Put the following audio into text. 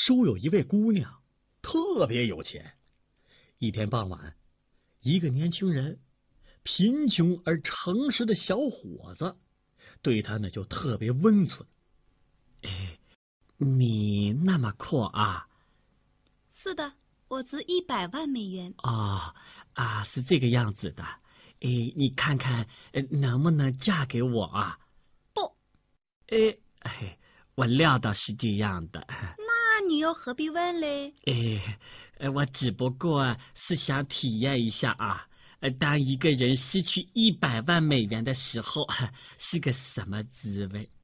收有一位姑娘，特别有钱。一天傍晚，一个年轻人，贫穷而诚实的小伙子，对他呢就特别温存。你那么阔啊？ 是的，我值100万美元。 哦，是这个样子的。你看看，能不能嫁给我啊？ 不。 我料到是这样的。 那你又何必问嘞？ 我只不过是想体验一下啊，当一个人失去100万美元的时候，是个什么滋味。